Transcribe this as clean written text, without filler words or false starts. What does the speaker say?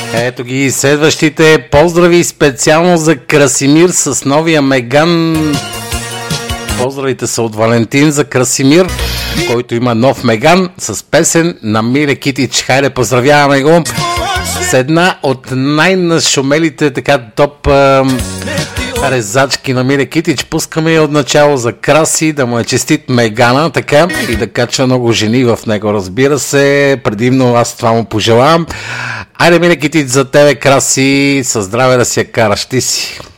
Ето ги следващите поздрави специално за Красимир с новия Меган. Поздравите са от Валентин за Красимир, който има нов Меган с песен на Миле Китич. Хайде, поздравяваме го с една от най-нашумелите така топ резачки на Миле Китич. Пускаме я от начало за Краси, да му е честит Мегана, така, и да кача много жени в него, разбира се. Предимно аз това му пожелавам. Айде, Миле Китич, за тебе, Краси, със здраве да си я караш ти си.